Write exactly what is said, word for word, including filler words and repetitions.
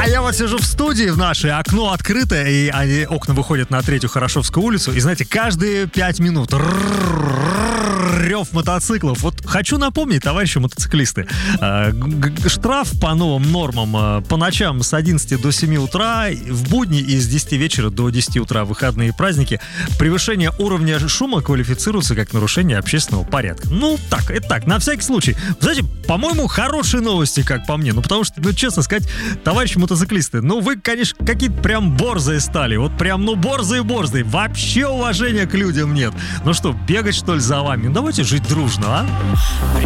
А я вот сижу в студии в нашей, окно открыто, и они, окна выходят на Третью Хорошевскую улицу, и знаете, каждые пять минут рев мотоциклов. Вот хочу напомнить, товарищи мотоциклисты, штраф по новым нормам по ночам с одиннадцати до семи утра, в будни и с десяти вечера до десяти утра, выходные и праздники. Превышение уровня шума квалифицируется как нарушение общественного порядка. Ну, так, это так, на всякий случай. Знаете, по-моему, хорошие новости, как по мне. Ну, потому что, ну, честно сказать, товарищи мотоциклисты, ну, вы, конечно, какие-то прям борзые стали. Вот прям, ну, борзые-борзые. Вообще уважения к людям нет. Ну что, бегать, что ли, за вами? Ну, давайте жить дружно, а?